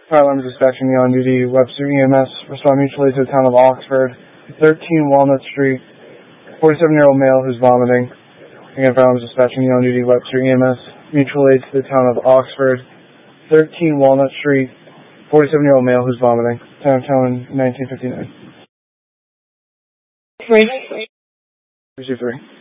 Fire alarm dispatching the on-duty Webster EMS. Respond mutually to the town of Oxford, 13 Walnut Street, 47-year-old male who's vomiting. Again, fire alarm dispatching the on-duty Webster EMS. Mutual aid to the town of Oxford, 13 Walnut Street, 47-year-old male who's vomiting. Town 1959. 3. 323.